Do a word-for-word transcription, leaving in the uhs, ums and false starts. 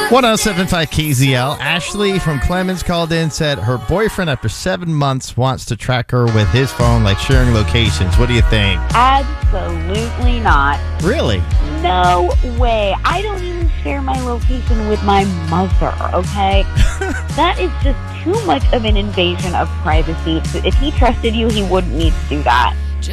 one oh seven point five K Z L. Ashley from Clemens called in, said her boyfriend after seven months wants to track her with his phone, like sharing locations. What do you think? Absolutely not. Really? No way. I don't even share my location with my mother, okay? That is just too much of an invasion of privacy. If he trusted you, he wouldn't need to do that.